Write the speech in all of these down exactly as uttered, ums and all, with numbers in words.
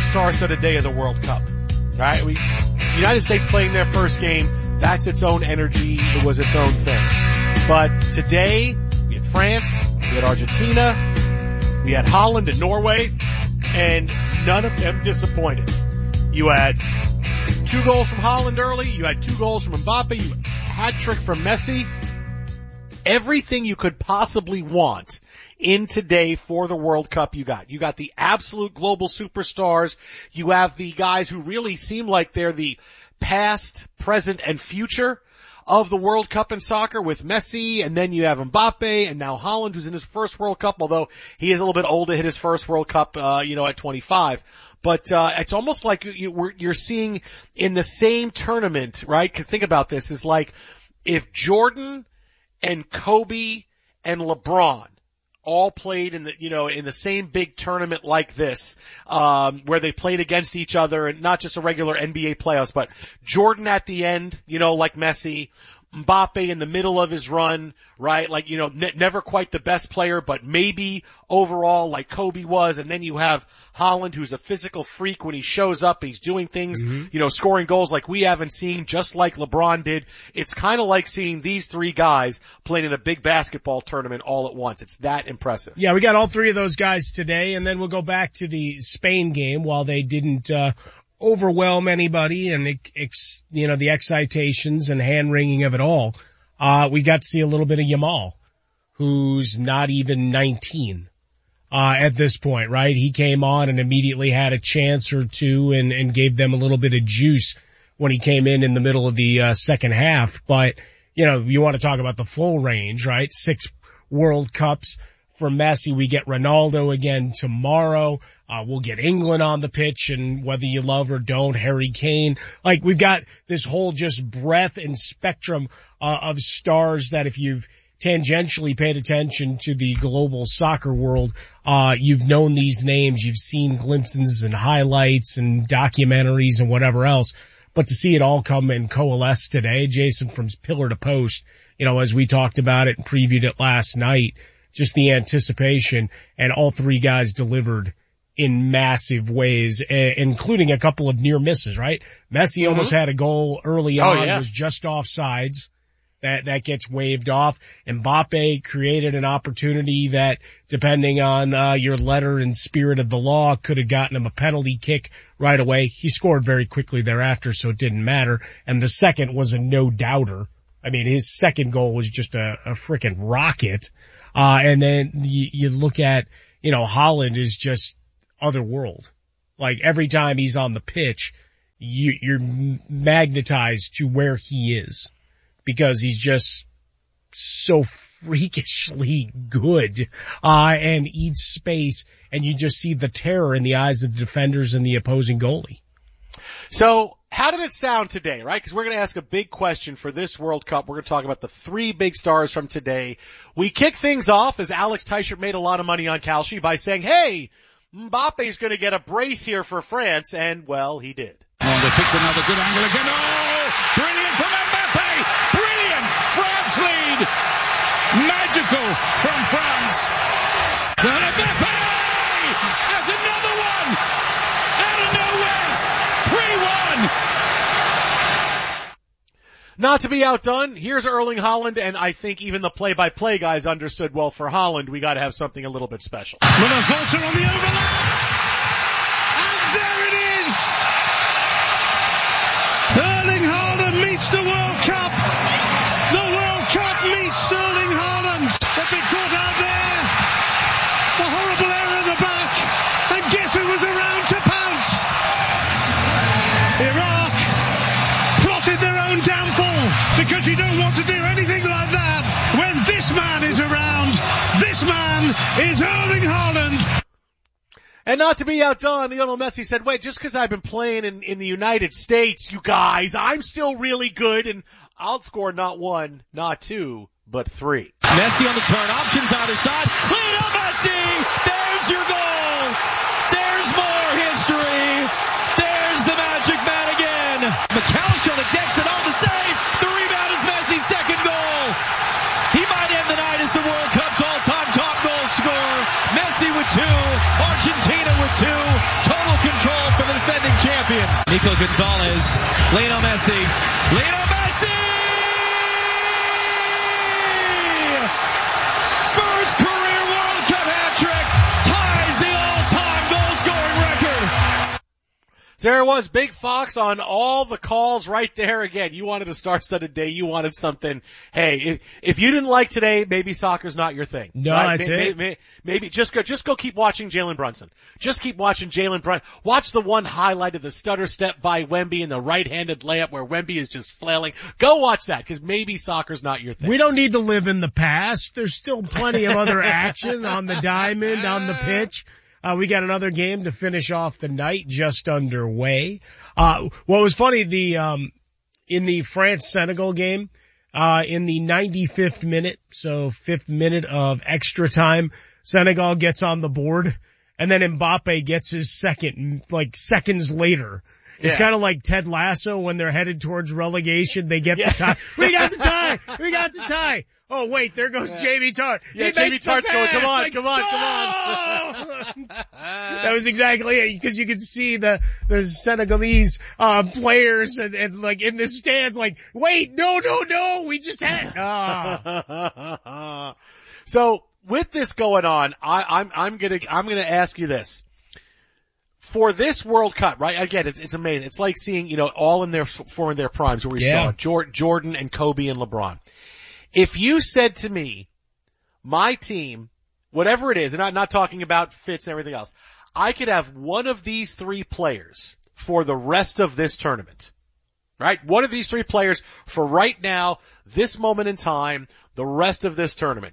start to the day of the World Cup, right? We, United States playing their first game, that's its own energy. It was its own thing. But today, we had France, we had Argentina, we had Holland and Norway, and none of them disappointed. You had two goals from Holland early, you had two goals from Mbappe, you had a hat trick from Messi. Everything you could possibly want in today for the World Cup you got. You got the absolute global superstars. You have the guys who really seem like they're the past, present, and future of the World Cup in soccer with Messi, and then you have Mbappe, and now Holland, who's in his first World Cup, although he is a little bit old to hit his first World Cup, uh, you know, at twenty-five. But, uh, it's almost like you, we're, you're seeing in the same tournament, right? 'Cause think about this, is like if Jordan and Kobe and LeBron all played in the, you know, in the same big tournament like this, um, where they played against each other, and not just a regular N B A playoffs, but Jordan at the end, you know, like Messi, Mbappe in the middle of his run, right? Like, you know, ne- never quite the best player, but maybe overall like Kobe was. And then you have Holland, who's a physical freak when he shows up. He's doing things, mm-hmm. you know, scoring goals like we haven't seen, just like LeBron did. It's kind of like seeing these three guys playing in a big basketball tournament all at once. It's that impressive. Yeah, we got all three of those guys today, and then we'll go back to the Spain game. While they didn't, uh, overwhelm anybody and, ex, you know, the excitations and hand-wringing of it all, uh, we got to see a little bit of Yamal, who's not even nineteen, uh, at this point, right? He came on and immediately had a chance or two and, and gave them a little bit of juice when he came in in the middle of the, uh, second half. But, you know, you want to talk about the full range, right? Six World Cups for Messi. We get Ronaldo again tomorrow. Uh, we'll get England on the pitch, and whether you love or don't, Harry Kane. Like, we've got this whole just breadth and spectrum uh, of stars that if you've tangentially paid attention to the global soccer world, uh, you've known these names, you've seen glimpses and highlights and documentaries and whatever else. But to see it all come and coalesce today, Jason, from pillar to post, you know, as we talked about it and previewed it last night, just the anticipation, and all three guys delivered in massive ways, uh, including a couple of near misses, right? Messi mm-hmm. almost had a goal early on, oh, yeah. was just offsides. That, that gets waved off. Mbappe created an opportunity that, depending on, uh, your letter and spirit of the law, could have gotten him a penalty kick right away. He scored very quickly thereafter, so it didn't matter. And the second was a no-doubter. I mean, his second goal was just a, a frickin' rocket. Uh, and then you, you look at, you know, Holland is just otherworld. Like, every time he's on the pitch, you, you're magnetized to where he is, because he's just so freakishly good, uh, and eats space, and you just see the terror in the eyes of the defenders and the opposing goalie. So, how did it sound today, right? Because we're going to ask a big question for this World Cup. We're going to talk about the three big stars from today. We kick things off as Alex Teichert made a lot of money on Kalshi by saying, hey, Mbappe's going to get a brace here for France, and, well, he did. Oh, they picked another good angle again. Oh, brilliant from Mbappe! Brilliant! France lead! Magical from France. And Mbappe has another one! Out of nowhere! three one! Not to be outdone, here's Erling Haaland, and I think even the play-by-play guys understood, well, for Haaland, we got to have something a little bit special. Muller Volter on the overlap, and there it is! Erling Haaland meets the World Cup. The World Cup meets Erling Haaland. They've been caught out there. The horrible error in the back, and guess who was around to pounce? Iraq plotted their own downfall, because you don't want to do anything like that when this man is around. This man is Erling Haaland. And not to be outdone, Lionel Messi said, wait, just because I've been playing in, in the United States, you guys, I'm still really good, and I'll score not one, not two, but three. Messi on the turn, options either side. Lionel Messi! There's your goal! There's more history! There's the magic man again! McAllister on the decks and on the save! The rebound is Messi's second goal! He might end the night as the World Cup's all-time top goal scorer. Messi with two, Argentina with two, total control for champions. Nico Gonzalez, Lionel Messi, Lionel Messi! First career World Cup hat-trick, ties the all-time goal-scoring record. So there it was, Big Fox on all the calls right there again. You wanted a star-studded day. You wanted something. Hey, if, if you didn't like today, maybe soccer's not your thing. No, right? that's maybe, it. Maybe, maybe just go, just go keep watching Jalen Brunson. Just keep watching Jalen Brunson. Watch the one highlight of the stutter step by Wemby and the right-handed layup where Wemby is just flailing. Go watch that, because maybe soccer's not your thing. We don't need to live in the past. There's still plenty of other action on the diamond, on the pitch. Uh, we got another game to finish off the night, just underway. Uh, what was funny, the, um, in the France-Senegal game, uh, in the ninety-fifth minute, so fifth minute of extra time, Senegal gets on the board, and then Mbappe gets his second, like seconds later. It's Yeah. kind of like Ted Lasso when they're headed towards relegation. They get Yeah. the tie. We got the tie! We got the tie! Oh wait, there goes Yeah. Jamie Tart. Yeah, He Jamie makes the Tart's going, pass. come on, Like, come on, come on. That was exactly it, because you could see the, the Senegalese, uh, players and, and like in the stands like, wait, no, no, no, we just had, ah. So with this going on, I, I'm, I'm gonna, I'm gonna ask you this. For this World Cup, right? Again, it's, it's amazing. It's like seeing, you know, all in their, for in their primes where we Yeah. saw Jor- Jordan and Kobe and LeBron. If you said to me, my team, whatever it is, and I'm not talking about fits and everything else, I could have one of these three players for the rest of this tournament. Right? One of these three players for right now, this moment in time, the rest of this tournament.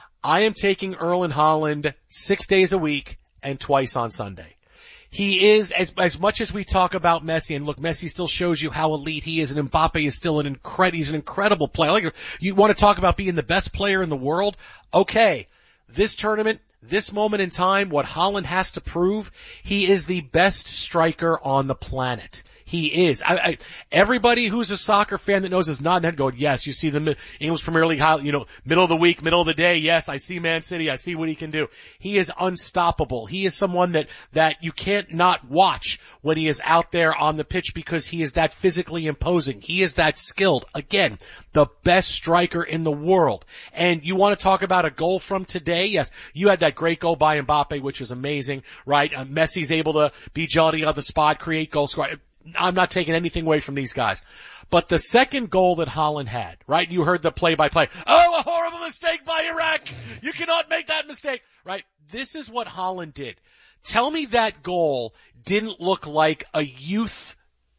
I am taking Erling Haaland six days a week and twice on Sunday. He is, as, as much as we talk about Messi, and look, Messi still shows you how elite he is, and Mbappe is still an incredible, he's an incredible player. Like, you want to talk about being the best player in the world? Okay. This tournament, this moment in time, what Haaland has to prove, he is the best striker on the planet. He is. I, I, everybody who's a soccer fan that knows is nodding their head going, yes, you see the English Premier League, you know, middle of the week, middle of the day. Yes, I see Man City. I see what he can do. He is unstoppable. He is someone that, that you can't not watch when he is out there on the pitch because he is that physically imposing. He is that skilled. Again, the best striker in the world. And you want to talk about a goal from today? Yes, you had that great goal by Mbappe, which was amazing, right? Uh, Messi's able to be jolly on the spot, create goals. I'm not taking anything away from these guys. But the second goal that Haaland had, right? You heard the play-by-play. Oh, a horrible mistake by Iraq. You cannot make that mistake, right? This is what Haaland did. Tell me that goal didn't look like a youth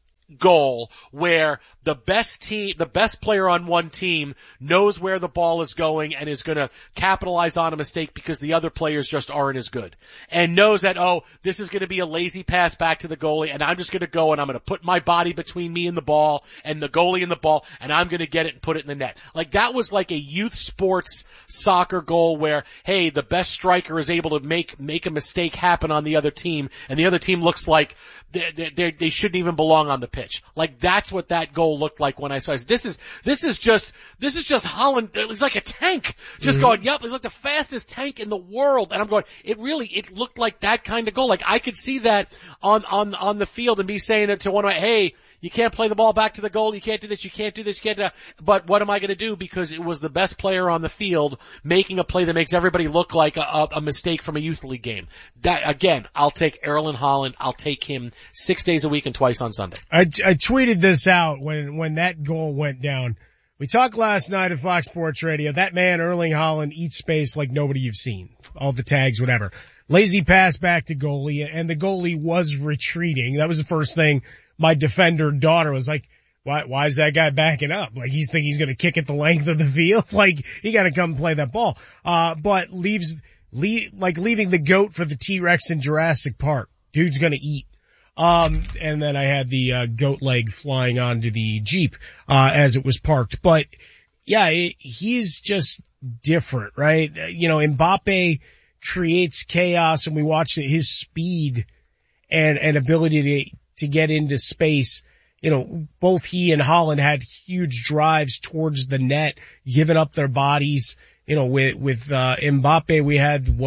goal where the best team, the best player on one team knows where the ball is going and is going to capitalize on a mistake because the other players just aren't as good, and knows that, oh, this is going to be a lazy pass back to the goalie, and I'm just going to go and I'm going to put my body between me and the ball and the goalie and the ball, and I'm going to get it and put it in the net. Like, that was like a youth sports soccer goal where, hey, the best striker is able to make, make a mistake happen on the other team, and the other team looks like they, they, they shouldn't even belong on the pitch. Like, that's what that goal looked like when I saw it. This is, this is just, this is just Haaland. He's like a tank. Just mm-hmm. going, yep, he's like the fastest tank in the world. And I'm going, it really, it looked like that kind of goal. Like, I could see that on, on, on the field and be saying it to one of my, hey, you can't play the ball back to the goal. You can't do this. You can't do this. You can't do that. But what am I going to do? Because it was the best player on the field making a play that makes everybody look like a, a, a mistake from a youth league game. That, again, I'll take Erling Haaland. I'll take him six days a week and twice on Sunday. I, I tweeted this out when, when that goal went down. We talked last night at Fox Sports Radio. That man, Erling Haaland, eats space like nobody you've seen. All the tags, whatever. Lazy pass back to goalie, and the goalie was retreating. That was the first thing my defender daughter was like, why, why is that guy backing up? Like, he's thinking he's going to kick it the length of the field. Like, he got to come play that ball. Uh, but leaves, leave, like leaving the goat for the T-Rex in Jurassic Park. Dude's going to eat. Um, and then I had the, uh, goat leg flying onto the Jeep, uh, as it was parked. But yeah, it, he's just different, right? You know, Mbappe creates chaos, and we watch his speed and, and ability to, to get into space. You know, both he and Haaland had huge drives towards the net, giving up their bodies. You know, with, with, uh, Mbappe, we had what,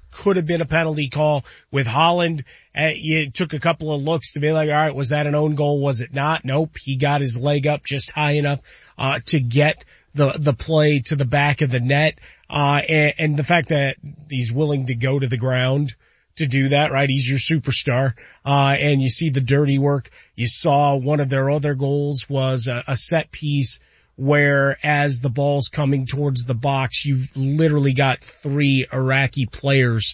could have been a penalty call. With Haaland, uh, you took a couple of looks to be like, all right, was that an own goal? Was it not? Nope. He got his leg up just high enough, uh, to get the, the play to the back of the net. Uh, and, and the fact that he's willing to go to the ground to do that, right? He's your superstar. Uh, and you see the dirty work. You saw one of their other goals was a, a set piece where as the ball's coming towards the box, you've literally got three Iraqi players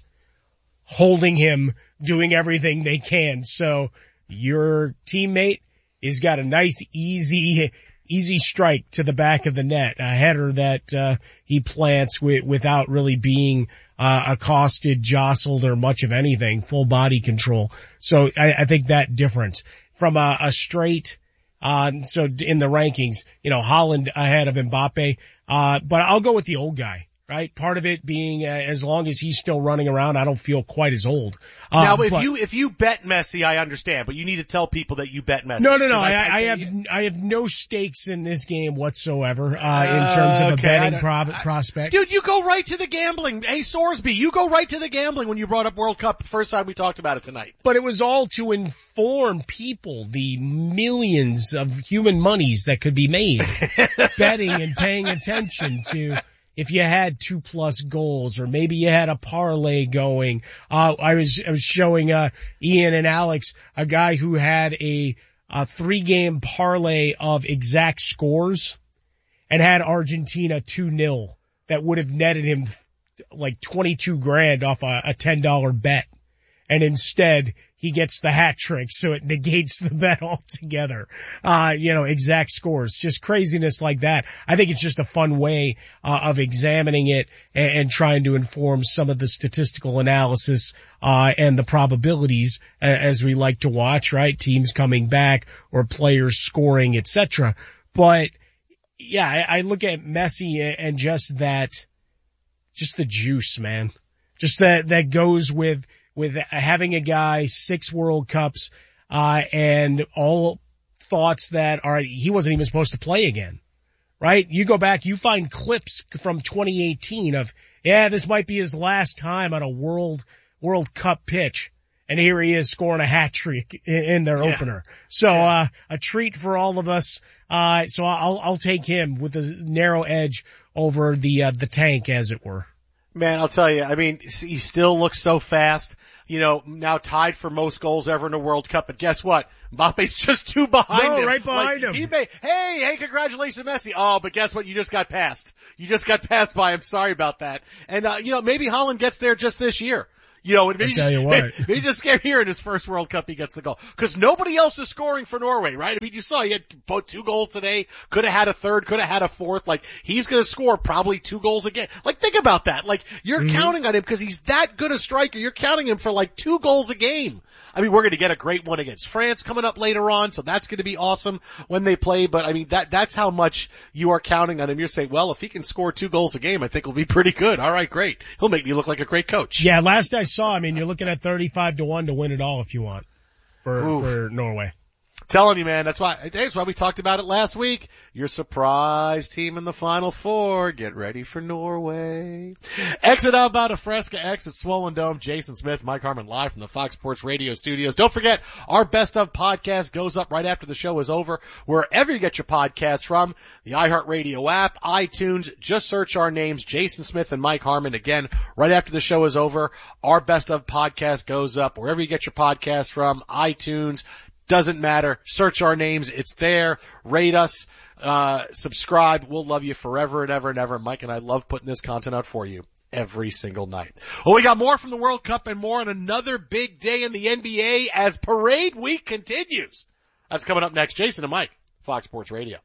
holding him, doing everything they can. So your teammate has got a nice, easy, easy strike to the back of the net, a header that, uh, he plants with, without really being, uh, accosted, jostled, or much of anything, full body control. So I, I think that difference from a, a straight, uh, so in the rankings, you know, Haaland ahead of Mbappe, uh, but I'll go with the old guy. Right? Part of it being, uh, as long as he's still running around, I don't feel quite as old. Uh, now, if but, you, if you bet Messi, I understand, but you need to tell people that you bet Messi. No, no, no, I, I, I, I have, I have no stakes in this game whatsoever, uh, in terms of uh, okay, a betting pro- I, prospect. Dude, you go right to the gambling. Hey, Sorsby, you go right to the gambling when you brought up World Cup the first time we talked about it tonight. But it was all to inform people the millions of human monies that could be made betting and paying attention to if you had two plus goals, or maybe you had a parlay going. Uh, I was, I was showing, uh, Ian and Alex, a guy who had a, a three game parlay of exact scores and had Argentina two nil that would have netted him like twenty-two grand off a, a ten dollar bet. And instead, he gets the hat trick, so it negates the bet altogether. Uh, you know, exact scores, just craziness like that. I think it's just a fun way uh, of examining it and, and trying to inform some of the statistical analysis uh, and the probabilities uh, as we like to watch, right? Teams coming back or players scoring, et cetera. But yeah, I, I look at Messi and just that, just the juice, man. Just that, that goes with, with having a guy, six World Cups, uh, and all thoughts that are, he wasn't even supposed to play again, right? You go back, you find clips from twenty eighteen of, yeah, this might be his last time on a World, World Cup pitch. And here he is scoring a hat trick in, in their yeah. opener. So, yeah. uh, a treat for all of us. Uh, so I'll, I'll take him with a narrow edge over the, uh, the tank, as it were. Man, I'll tell you, I mean, he still looks so fast, you know, now tied for most goals ever in a World Cup. But guess what? Mbappe's just two behind no, him. right behind like, him. He may, hey, hey, congratulations, Messi. Oh, but guess what? You just got passed. You just got passed by him. Sorry about that. And, uh, you know, maybe Haaland gets there just this year. You know, maybe tell just, you what. maybe just get here in his first World Cup, he gets the goal. Cause nobody else is scoring for Norway, right? I mean, you saw he had both two goals today, could have had a third, could have had a fourth. Like, he's gonna score probably two goals again. Like, think about that. Like, you're mm-hmm. counting on him cause he's that good a striker. You're counting him for like two goals a game. I mean, we're gonna get a great one against France coming up later on, so that's gonna be awesome when they play. But I mean, that, that's how much you are counting on him. You're saying, well, if he can score two goals a game, I think he'll be pretty good. All right, great. He'll make me look like a great coach. Yeah, last I saw, I mean, you're looking at thirty-five to one to win it all if you want for, for Norway. Telling you, man, that's why, that's why we talked about it last week. Your surprise team in the Final Four. Get ready for Norway. Exit out about a Fresca, exit Swollen Dome. Jason Smith, Mike Harmon live from the Fox Sports Radio studios. Don't forget, our Best of podcast goes up right after the show is over. Wherever you get your podcasts from, the iHeartRadio app, iTunes, just search our names, Jason Smith and Mike Harmon. Again, right after the show is over, our Best of podcast goes up wherever you get your podcasts from, iTunes, doesn't matter. Search our names. It's there. Rate us. Uh, subscribe. We'll love you forever and ever and ever. Mike and I love putting this content out for you every single night. Well, we got more from the World Cup and more on another big day in the N B A as parade week continues. That's coming up next. Jason and Mike, Fox Sports Radio.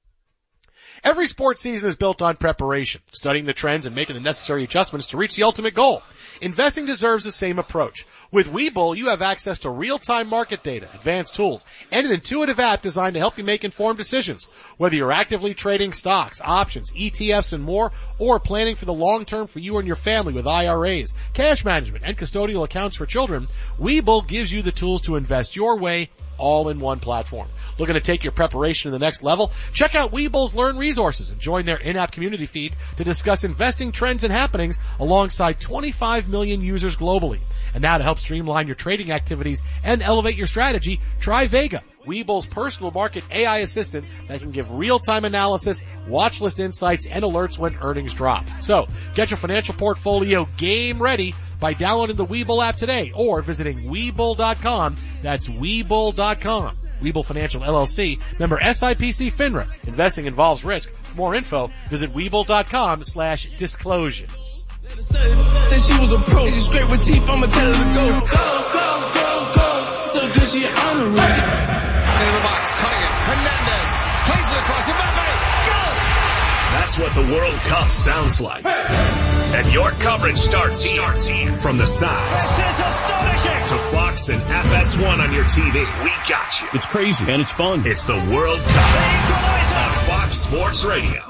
Every sports season is built on preparation, studying the trends and making the necessary adjustments to reach the ultimate goal. Investing deserves the same approach. With Webull, you have access to real-time market data, advanced tools, and an intuitive app designed to help you make informed decisions. Whether you're actively trading stocks, options, E T Fs, and more, or planning for the long term for you and your family with I R As, cash management, and custodial accounts for children, Webull gives you the tools to invest your way all in one platform. Looking to take your preparation to the next level? Check out Webull's Learn Resources and join their in-app community feed to discuss investing trends and happenings alongside twenty-five million users globally. And now to help streamline your trading activities and elevate your strategy, try Vega, Webull's personal market A I assistant that can give real-time analysis, watch list insights, and alerts when earnings drop. So, get your financial portfolio game ready by downloading the Webull app today or visiting Webull dot com. That's Webull dot com. Webull Financial L L C, member S I P C FINRA. Investing involves risk. For more info, visit Webull dot com slash disclosures. Said she was a pro, she straight with teeth, I'ma tell her to go. Go, go, go, go. So good she honorary. Into the box, cutting it. Hernandez plays it across. Mbappe, go! That's what the World Cup sounds like. And your coverage starts here. From the sides This is astonishing. to Fox and F S one on your T V. We got you. It's crazy and it's fun. It's the World Cup on Fox Sports Radio.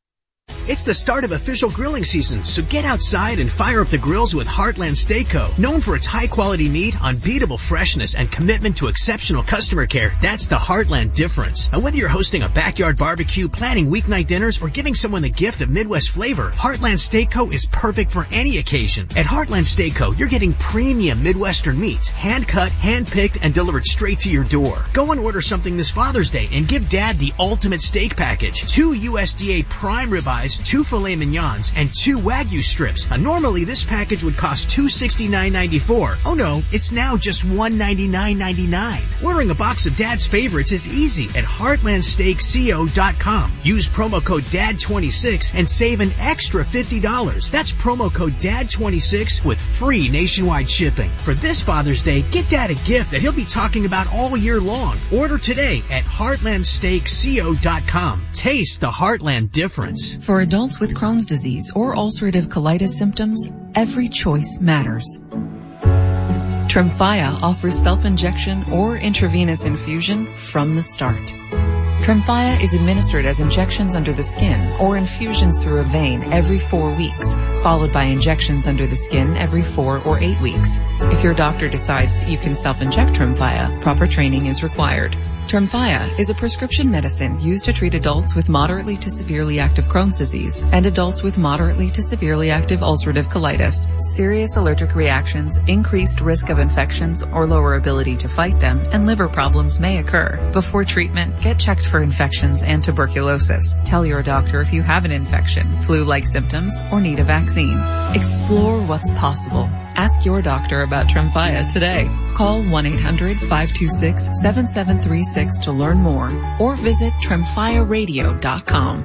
It's the start of official grilling season, so get outside and fire up the grills with Heartland Steak Co. Known for its high-quality meat, unbeatable freshness, and commitment to exceptional customer care, that's the Heartland difference. And whether you're hosting a backyard barbecue, planning weeknight dinners, or giving someone the gift of Midwest flavor, Heartland Steak Co. is perfect for any occasion. At Heartland Steak Co., you're getting premium Midwestern meats, hand-cut, hand-picked, and delivered straight to your door. Go and order something this Father's Day and give Dad the ultimate steak package. Two U S D A prime ribeyes, two filet mignons, and two Wagyu strips. Now, normally this package would cost two hundred sixty-nine dollars and ninety-four cents. Oh no, it's now just one hundred ninety-nine dollars and ninety-nine cents. Ordering a box of Dad's favorites is easy at heartland steak co dot com. Use promo code D A D twenty-six and save an extra fifty dollars. That's promo code D A D twenty-six with free nationwide shipping. For this Father's Day, get Dad a gift that he'll be talking about all year long. Order today at heartland steak co dot com. Taste the Heartland difference. For adults with Crohn's disease or ulcerative colitis symptoms, every choice matters. Tremfya offers self-injection or intravenous infusion from the start. Tremfya is administered as injections under the skin or infusions through a vein every four weeks, followed by injections under the skin every four or eight weeks. If your doctor decides that you can self-inject Tremfya, proper training is required. Tremfya is a prescription medicine used to treat adults with moderately to severely active Crohn's disease and adults with moderately to severely active ulcerative colitis. Serious allergic reactions, increased risk of infections or lower ability to fight them, and liver problems may occur. Before treatment, get checked for infections and tuberculosis. Tell your doctor if you have an infection, flu-like symptoms, or need a vaccine. Explore what's possible. Ask your doctor about Tremfya today. Call one eight hundred five two six seven seven three six to learn more or visit tremfya radio dot com.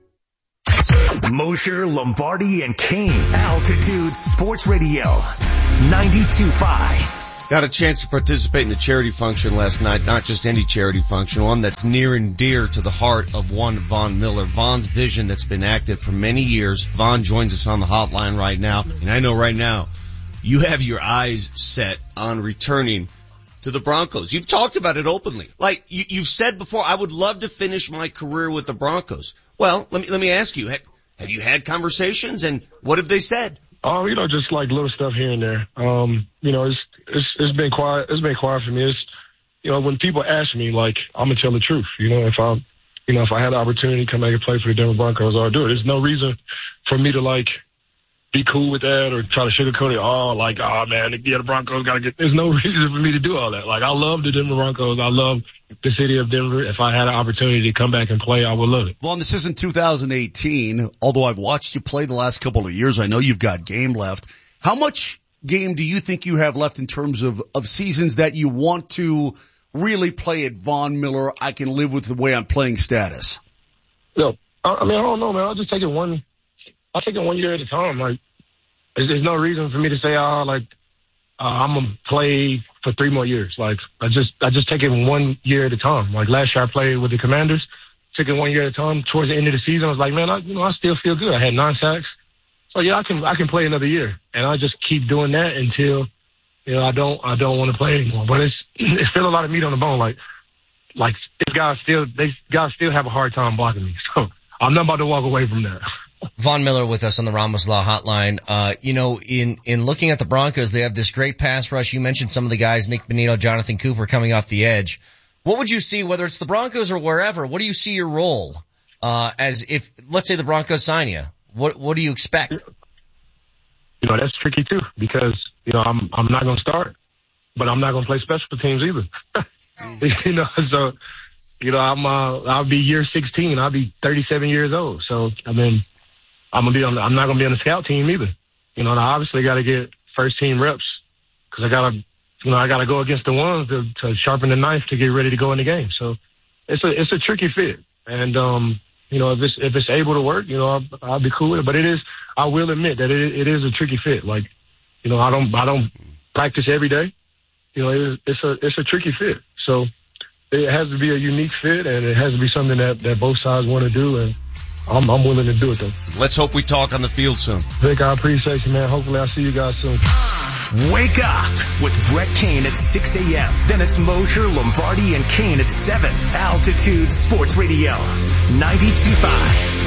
Mosher, Lombardi, and Kane. Altitude Sports Radio. ninety-two point five. Got a chance to participate in the charity function last night, not just any charity function, one that's near and dear to the heart of one Von Miller. Von's vision that's been active for many years. Von joins us on the hotline right now, and I know right now you have your eyes set on returning to the Broncos. You've talked about it openly. Like you, you've said before, I would love to finish my career with the Broncos. Well, let me, let me ask you, have, have you had conversations, and what have they said? Oh, you know, just like little stuff here and there. Um, you know, it's, it's, it's been quiet. It's been quiet for me. It's, you know, when people ask me, like, I'm going to tell the truth. You know, if I, you know, if I had the opportunity to come back and play for the Denver Broncos, I would do it. There's no reason for me to, like, be cool with that or try to sugarcoat it. Oh, like, oh man, yeah, the Broncos got to get, there's no reason for me to do all that. Like, I love the Denver Broncos. I love the city of Denver. If I had an opportunity to come back and play, I would love it. Well, this isn't two thousand eighteen, although I've watched you play the last couple of years. I know you've got game left. How much game do you think you have left in terms of, of seasons that you want to really play at Von Miller? I can live with the way I'm playing status. No, I mean, I don't know, man. I'll just take it one, I'll take it one year at a time. Like, there's, there's no reason for me to say, oh, like, uh, I'm going to play for three more years. Like, I just, I just take it one year at a time. Like, last year I played with the Commanders, took it one year at a time. Towards the end of the season, I was like, man, I, you know, I still feel good. I had nine sacks. So yeah, I can, I can play another year. And I just keep doing that until, you know, I don't, I don't want to play anymore. But it's, it's still a lot of meat on the bone. Like, like, these guys still, they guys still have a hard time blocking me. So I'm not about to walk away from that. Von Miller with us on the Ramos Law Hotline. Uh, you know, in, in looking at the Broncos, they have this great pass rush. You mentioned some of the guys, Nick Bonito, Jonathan Cooper coming off the edge. What would you see, whether it's the Broncos or wherever, what do you see your role, uh, as if, let's say the Broncos sign you? What, what do you expect? You know, that's tricky too, because, you know, I'm, I'm not going to start, but I'm not going to play special teams either. You know, so, you know, I'm, uh, I'll be year sixteen. I'll be thirty-seven years old. So, I mean, I'm gonna be on, the, I'm not going to be on the scout team either. You know, and I obviously got to get first team reps because I got to, you know, I got to go against the ones to, to sharpen the knife to get ready to go in the game. So it's a, it's a tricky fit. And, um, you know, if it's, if it's able to work, you know, I'll, I'll be cool with it. But it is, I will admit that it, it is a tricky fit. Like, you know, I don't, I don't practice every day. You know, it, it's a, it's a tricky fit. So it has to be a unique fit, and it has to be something that, that both sides want to do. And I'm, I'm willing to do it though. Let's hope we talk on the field soon. Vic, I appreciate you, man. Hopefully I'll see you guys soon. Wake up with Brett Kane at six a.m. Then it's Mosher, Lombardi, and Kane at seven. Altitude Sports Radio, ninety-two point five.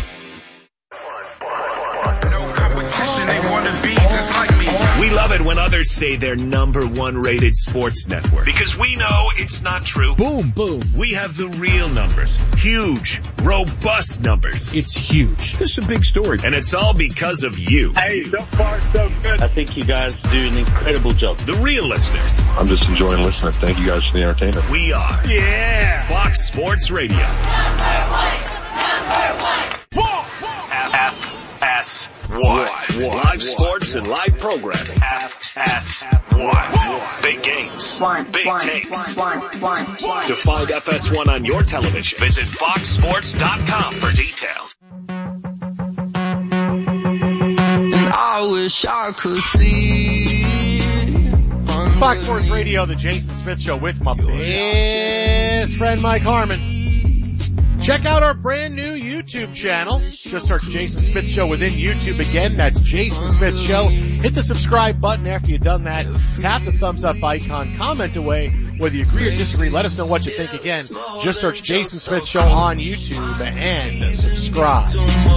No competition, they want to be just like me. We love it when others say they're number one rated sports network, because we know it's not true. Boom, boom. We have the real numbers. Huge, robust numbers. It's huge. This is a big story. And it's all because of you. Hey, so far so good. I think you guys do an incredible job. The real listeners. I'm just enjoying listening. Thank you guys for the entertainment. We are. Yeah. Fox Sports Radio. Number one. Number one. F S one. Live sports and live programming. F S one. Big games. Big takes. To find F S one on your television, visit fox sports dot com for details. And I wish I could see. Fox Sports Radio, the Jason Smith Show with my best friend Mike Harmon. Check out our brand new YouTube channel. Just search Jason Smith Show within YouTube again. That's Jason Smith Show. Hit the subscribe button after you've done that. Tap the thumbs up icon. Comment away whether you agree or disagree. Let us know what you think. Again, just search Jason Smith Show on YouTube and subscribe.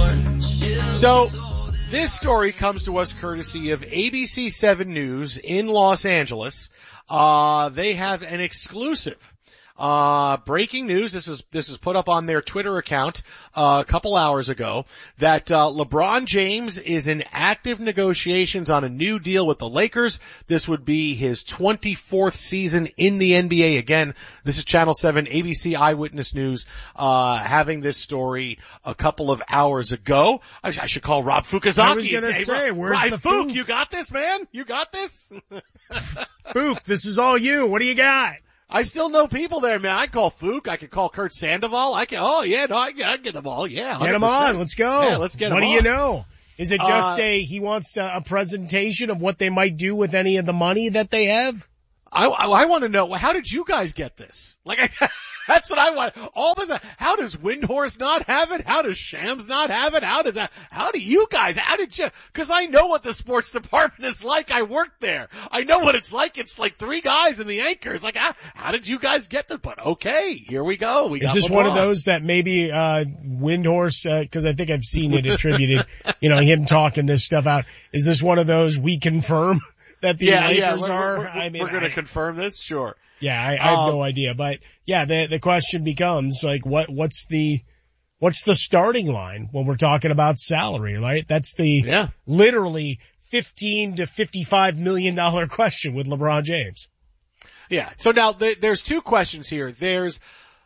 So, this story comes to us courtesy of A B C seven News in Los Angeles. Uh, they have an exclusive. Uh, breaking news. This is, this is put up on their Twitter account, uh, a couple hours ago that, uh, LeBron James is in active negotiations on a new deal with the Lakers. This would be his twenty-fourth season in the N B A. Again, this is Channel seven, A B C Eyewitness News, uh, having this story a couple of hours ago. I, I should call Rob Fukuzaki. I was gonna say, say where's right, the Fook? Fook? You got this, man? You got this? Fook, this is all you. What do you got? I still know people there, man. I call Fook. I could call Kurt Sandoval. I can, oh yeah, no, I can, I can get them all. Yeah. one hundred percent. Get them on. Let's go. Yeah, let's get what them do on. you know? Is it just Uh, a, he wants a, a presentation of what they might do with any of the money that they have? I, I, I want to know, how did you guys get this? Like, I, that's what I want. All this, how does Windhorse not have it? How does Shams not have it? How does that, how do you guys, how did you, cause I know what the sports department is like. I worked there. I know what it's like. It's like three guys in the anchors. Like, how, how did you guys get this? But okay, here we go. We Is got this LeBron. one of those that maybe, uh, Windhorse, uh, cause I think I've seen it attributed, you know, him talking this stuff out. Is this one of those we confirm that the yeah, Lakers yeah, we're, are? We're, we're, I mean, we're going to I- confirm this? Sure. Yeah, I, I have Um, no idea, but yeah, the the question becomes like, what what's the what's the starting line when we're talking about salary, right? That's the Yeah. literally fifteen to fifty-five million dollar question with LeBron James. Yeah. So now th- there's two questions here. There's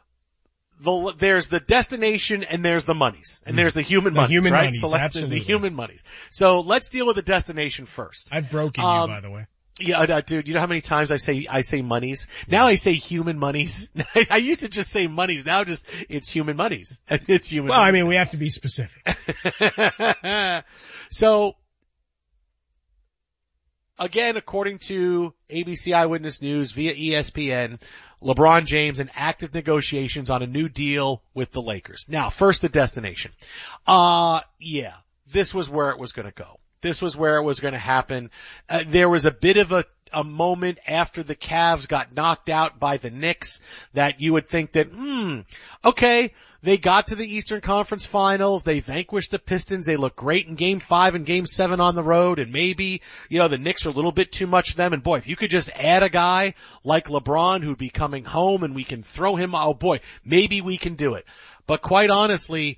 the there's the destination and there's the monies and there's the human The monies, human right? monies, so let's, there's the absolutely. human monies. So let's deal with the destination first. I've broken Um, you, by the way. Yeah, uh, dude, you know how many times I say, I say monies? Now I say human monies. I used to just say monies. Now just, it's human monies. It's human Well, I monies. mean, we have to be specific. So, again, according to A B C Eyewitness News via E S P N, LeBron James in active negotiations on a new deal with the Lakers. Now, first the destination. Uh, yeah, this was where it was going to go. This was where it was going to happen. Uh, there was a bit of a, a moment after the Cavs got knocked out by the Knicks that you would think that, hmm, okay, they got to the Eastern Conference Finals. They vanquished the Pistons. They look great in game five and game seven on the road. And maybe, you know, the Knicks are a little bit too much for them. And boy, if you could just add a guy like LeBron who'd be coming home and we can throw him, oh boy, maybe we can do it. But quite honestly,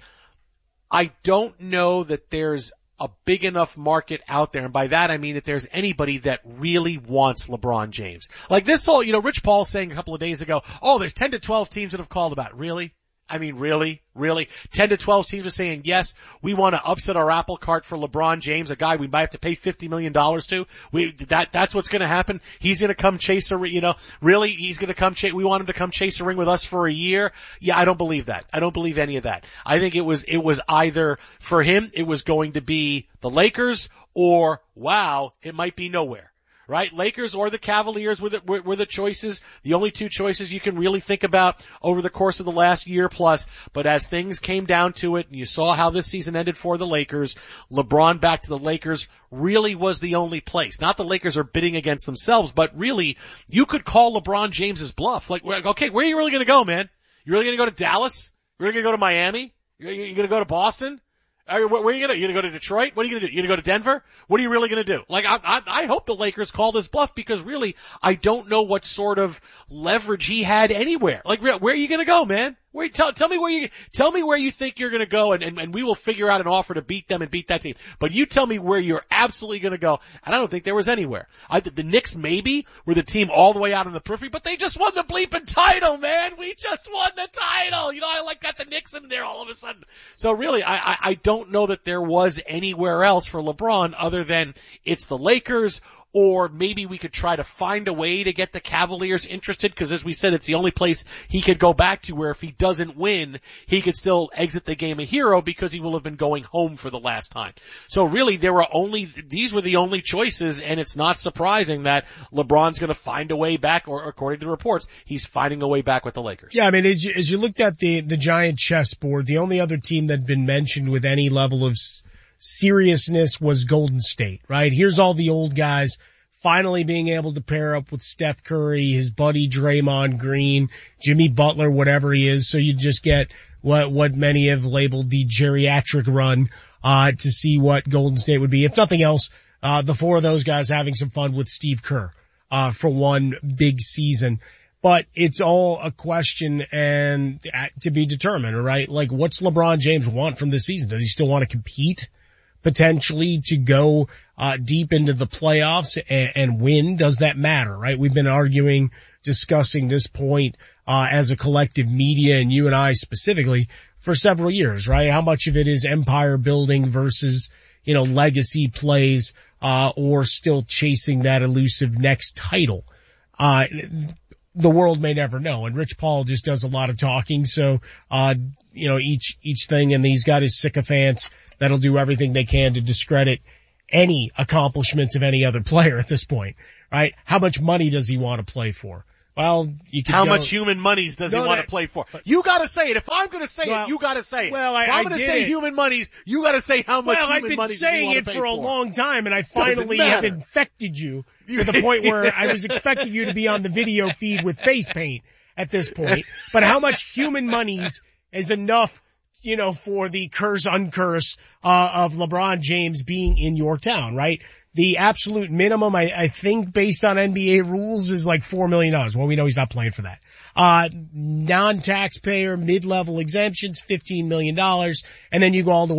I don't know that there's a big enough market out there. And by that I mean that there's anybody that really wants LeBron James. Like this whole, you know, Rich Paul saying a couple of days ago, oh, there's ten to twelve teams that have called about it. Really? I mean, really? Really? ten to twelve teams are saying, yes, we want to upset our apple cart for LeBron James, a guy we might have to pay fifty million dollars to. We, that, that's what's going to happen. He's going to come chase a, you know, really, he's going to come chase, we want him to come chase a ring with us for a year. Yeah, I don't believe that. I don't believe any of that. I think it was, it was either, for him, it was going to be the Lakers or, wow, it might be nowhere. Right? Lakers or the Cavaliers were the, were, were the choices, the only two choices you can really think about over the course of the last year plus. But as things came down to it and you saw how this season ended for the Lakers, LeBron back to the Lakers really was the only place. Not the Lakers are bidding against themselves, but really you could call LeBron James's bluff. Like, okay, where are you really going to go, man? You really going to go to Dallas? You're really going to go to Miami? You're, you're going to go to Boston? Where are you gonna, you gonna go to Detroit? What are you gonna do? You gonna go to Denver? What are you really gonna do? Like, I, I, I hope the Lakers call this bluff because really, I don't know what sort of leverage he had anywhere. Like, where are you gonna go, man? Where, tell, tell me where you, tell me where you think you're gonna go and, and, and we will figure out an offer to beat them and beat that team. But you tell me where you're absolutely gonna go. And I don't think there was anywhere. I, the Knicks maybe were the team all the way out in the periphery, but they just won the bleeping title, man. We just won the title. You know, I like got the Knicks in there all of a sudden. So really, I, I, I don't know that there was anywhere else for LeBron other than it's the Lakers, or maybe we could try to find a way to get the Cavaliers interested because as we said, it's the only place he could go back to where if he doesn't win, he could still exit the game a hero because he will have been going home for the last time. So really there were only, these were the only choices and it's not surprising that LeBron's going to find a way back, or according to reports, he's finding a way back with the Lakers. Yeah, I mean, as you, as you looked at the, the giant chessboard, the only other team that had been mentioned with any level of s- seriousness was Golden State, right? Here's all the old guys finally being able to pair up with Steph Curry, his buddy Draymond Green, Jimmy Butler, whatever he is. So you just get what, what many have labeled the geriatric run, uh, to see what Golden State would be. If nothing else, uh, the four of those guys having some fun with Steve Kerr, uh, for one big season. But it's all a question and uh, to be determined, right? Like, what's LeBron James want from this season? Does he still want to compete? Potentially to go uh deep into the playoffs and, and win? Does that matter, right? We've been arguing, discussing this point uh as a collective media, and you and I specifically, for several years, right? How much of it is empire building versus, you know, legacy plays uh or still chasing that elusive next title? Uh the world may never know, and Rich Paul just does a lot of talking, so uh you know, each each thing, and he's got his sycophants that'll do everything they can to discredit any accomplishments of any other player at this point, right? How much money does he want to play for? Well, you can How go, much human monies does no, he want that, to play for? You gotta say it. If I'm gonna say well, it, you gotta say it. Well, I, if I'm I gonna did say it. human monies, you gotta say how much well, human I've been monies saying you it want to pay for a for. long time, and I finally have infected you to the point where I was expecting you to be on the video feed with face paint at this point. But how much human monies is enough, you know, for the curse uncurse uh, of LeBron James being in your town, right? The absolute minimum, I, I think, based on N B A rules, is like four million dollars. Well, we know he's not playing for that. Uh, non-taxpayer, mid-level exemptions, fifteen million dollars, and then you go all the way